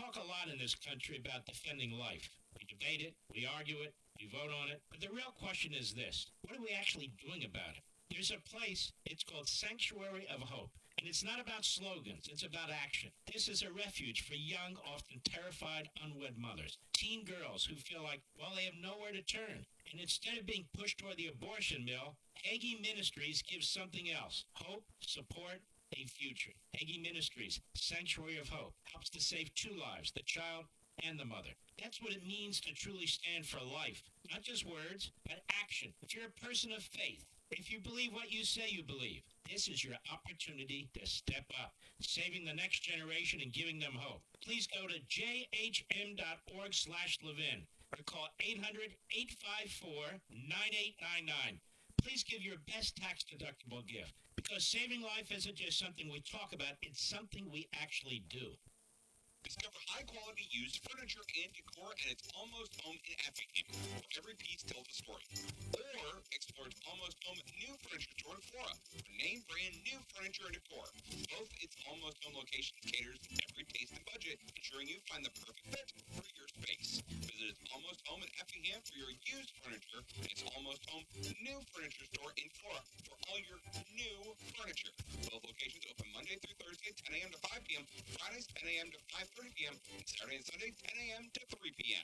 talk a lot in this country about defending life. We debate it, we argue it, we vote on it, but the real question is this: what are we actually doing about it? There's a place, it's called Sanctuary of Hope, and it's not about slogans, it's about action. This is a refuge for young, often terrified, unwed mothers, teen girls who feel like, well, they have nowhere to turn. And instead of being pushed toward the abortion mill, Hagee Ministries gives something else: hope, support, a future. Hagee Ministries, Sanctuary of Hope, helps to save 2 lives, the child and the mother. That's what it means to truly stand for life. Not just words, but action. If you're a person of faith, if you believe what you say you believe, this is your opportunity to step up, saving the next generation and giving them hope. Please go to jhm.org/Levin or call 800-854-9899. Please give your best tax-deductible gift, because saving life isn't just something we talk about, it's something we actually do. Discover high-quality used furniture and decor at its Almost Home in Effingham, where every piece tells a story. Or explore its Almost Home new furniture store in Flora, for name-brand new furniture and decor. Both its Almost Home locations caters to every taste and budget, ensuring you find the perfect fit for your space. Visit its Almost Home in Effingham for your used furniture, and its Almost Home new furniture store in Flora for all your new furniture. Both locations open Monday through Thursday, 10 a.m. to 5 p.m., Fridays, 10 a.m. to 5:30 p.m., and Saturday and Sunday, 10 a.m. to 3 p.m.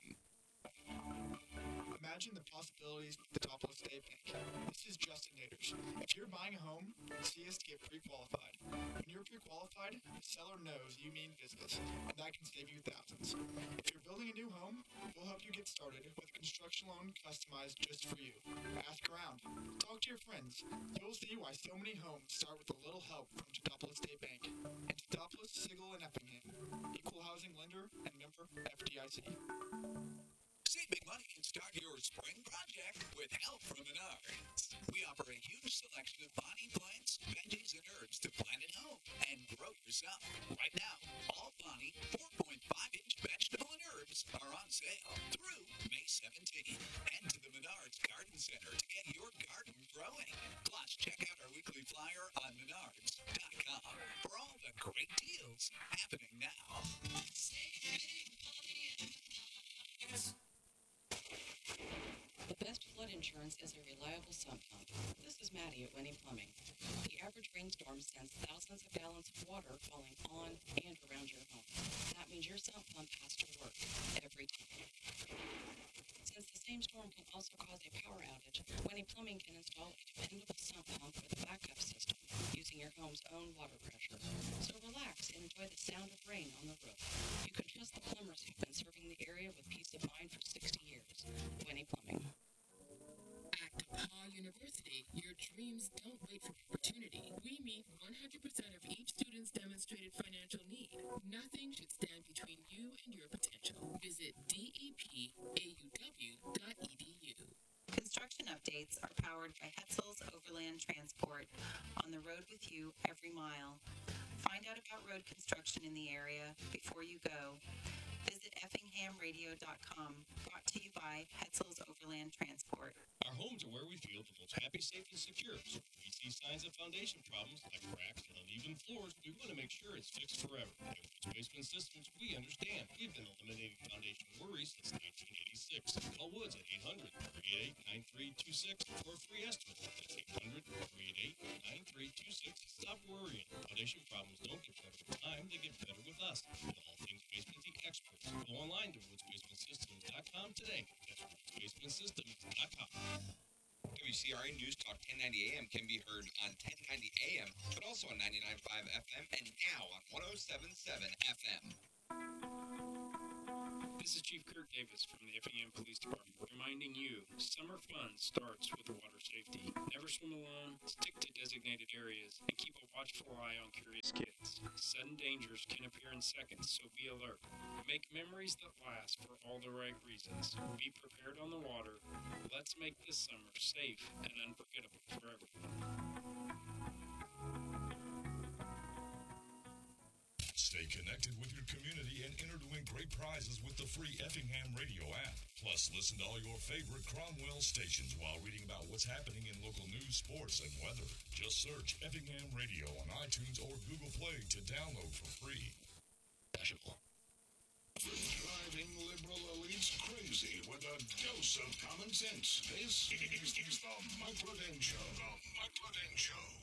Imagine the possibilities with the Topless Day Bank. This is Justin Naders. If you're buying a home, see us to get pre-qualified. When you're pre-qualified, the seller knows you mean business, and that can save you thousands. If you're building a new home, we'll help you get started with a construction loan customized just for you. Ask around. Talk to your friends. You'll see why so many homes start with a little help from Topless Day Bank. And Topless, Sigel, and Effingham. Equal housing lender and member FDIC. Save big money and start your spring project with help from Menards. We offer a huge selection of body plants, veggies, and herbs to plant at home and grow yourself. Right now, all Bonnie 4.5-inch vegetable and herbs are on sale through May 17th. Head to the Menards Garden Center to get your garden growing. Plus, check out our weekly flyer on menards.com for all the great deals happening now. The best flood insurance is a reliable sump pump. This is Maddie at Winnie Plumbing. The average rainstorm sends thousands of gallons of water falling on and around your home. That means your sump pump has to work every time. Since the same storm can also cause a power outage, Winnie Plumbing can install a dependable sump pump with a backup system using your home's own water pressure. So relax and enjoy the sound of rain on the roof. You can trust the plumbers who've been serving the area with peace of mind for 60 years. Winnie Plumbing. At DePaul University, your dreams don't wait for opportunity. We meet 100% of each student's demonstrated financial need. Nothing should stand between you and your potential. Visit depauw.edu. Construction updates are powered by Hetzel's Overland Transport, on the road with you every mile. Find out about road construction in the area before you go. Visit effinghamradio.com, brought to you by Hetzel's Overland Transport. Our homes are where we feel the most happy, safe, and secure. So if we see signs of foundation problems like cracks and uneven floors, we want to make sure it's fixed forever. At Woods Basement Systems, we understand. We've been eliminating foundation worries since 1986. Call Woods at 800-388-9326 for a free estimate. That's 800-388-9326. Stop worrying. Foundation problems don't get better with time. They get better with us. With all things basement experts. Go online to woodsbasementsystems.com today. That's woodsbasementsystems.com. WCRA News Talk 1090 AM can be heard on 1090 AM, but also on 99.5 FM and now on 107.7 FM. This is Chief Kurt Davis from the Effingham Police Department, reminding you, summer fun starts with water safety. Never swim alone, stick to designated areas, and keep a watchful eye on curious kids. Sudden dangers can appear in seconds, so be alert. Make memories that last for all the right reasons. Be prepared on the water. Let's make this summer safe and unforgettable for everyone. Stay connected with your community and enter to win great prizes with the free Effingham Radio app. Plus, listen to all your favorite Cromwell stations while reading about what's happening in local news, sports, and weather. Just search Effingham Radio on iTunes or Google Play to download for free. gets crazy with a dose of common sense. This is the Mike Levin Show. The Mike Levin Show.